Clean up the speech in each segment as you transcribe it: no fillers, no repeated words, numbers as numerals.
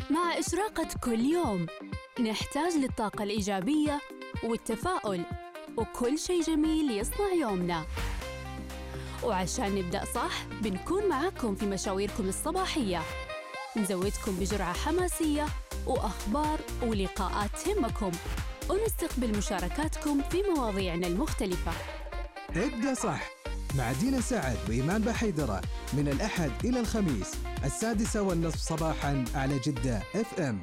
مع إشراقة كل يوم نحتاج للطاقة الإيجابية والتفاؤل وكل شيء جميل يصنع يومنا. وعشان نبدأ صح بنكون معاكم في مشاويركم الصباحية، نزودكم بجرعة حماسية وأخبار ولقاءات تهمكم، ونستقبل مشاركاتكم في مواضيعنا المختلفة. ابدأ صح مع دينا سعد وإيمان بحيدرة من الأحد إلى الخميس 6:30 صباحاً على جدة FM.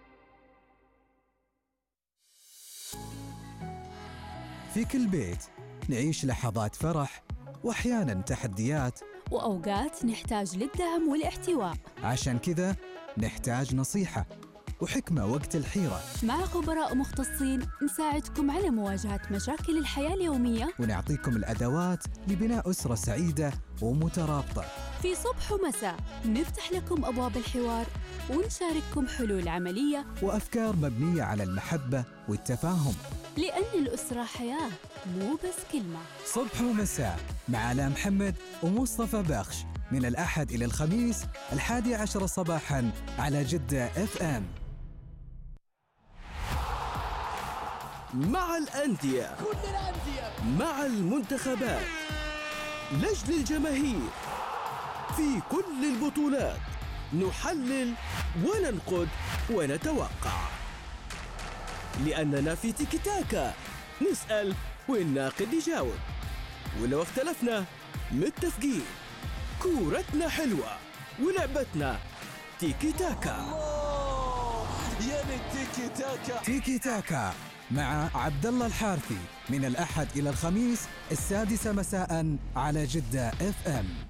في كل بيت نعيش لحظات فرح وأحياناً تحديات، وأوقات نحتاج للدعم والاحتواء. عشان كذا نحتاج نصيحة وحكمة وقت الحيرة، مع خبراء مختصين نساعدكم على مواجهة مشاكل الحياة اليومية، ونعطيكم الأدوات لبناء أسرة سعيدة ومترابطة. في صبح ومساء نفتح لكم أبواب الحوار ونشارككم حلول عملية وأفكار مبنية على المحبة والتفاهم، لأن الأسرة حياة مو بس كلمة. صبح ومساء مع آلاء محمد ومصطفى بخش من الأحد إلى الخميس 11 صباحاً على جدة FM. مع الأندية، كل الأندية، مع المنتخبات، لجل الجماهير، في كل البطولات نحلل وننقد ونتوقع، لأننا في تيكي تاكا نسأل والناقد يجاوب، ولو اختلفنا متفقين. كورتنا حلوة ولعبتنا تيكي تاكا. يا تيكي تاكا. تيكي تاكا مع عبد الله الحارثي من الأحد إلى الخميس 6 مساء على جدة FM.